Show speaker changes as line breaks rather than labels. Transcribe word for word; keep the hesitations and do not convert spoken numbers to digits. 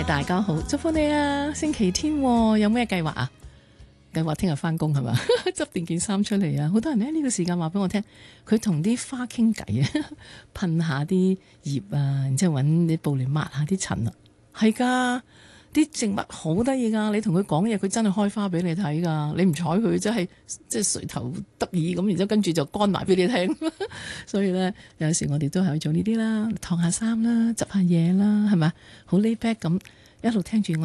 大家好，祝福你啊！星期天喎有咩計劃啊？計劃聽日翻工係嘛？執定件衫出嚟啊！好多人咧呢個時間話俾我聽，佢同啲花傾偈啊，噴下啲葉啊，然之後揾啲布嚟抹下啲塵啊，係噶。啲植物好得意㗎，你同佢講嘢，佢真係開花俾你睇㗎。你唔睬佢，真係即係垂頭得意咁，然之後跟住就乾埋俾你聽。所以咧，有時我哋都係去做呢啲啦，燙下衫啦，執下嘢啦，係咪？好 lay back 咁，一路聽住我。